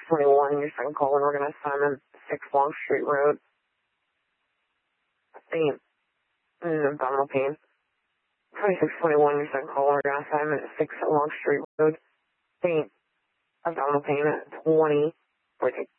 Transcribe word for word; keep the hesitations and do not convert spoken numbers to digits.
twenty-one, your second call, and we're going to assignment six Long Street Road. Pain. Mm, abdominal pain. twenty-six twenty-one, your second call, we're going to assignment six Long Street Road. Pain. Abdominal pain at twenty. We're taking